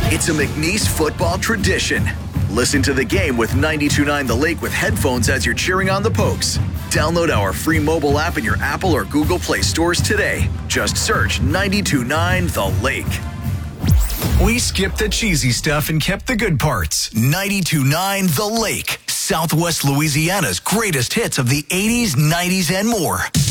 It's a McNeese football tradition. Listen to the game with 92.9 The Lake with headphones as you're cheering on the Pokes. Download our free mobile app in your Apple or Google Play stores today. Just search 92.9 The Lake. We skipped the cheesy stuff and kept the good parts. 92.9 The Lake. Southwest Louisiana's greatest hits of the 80s, 90s, and more.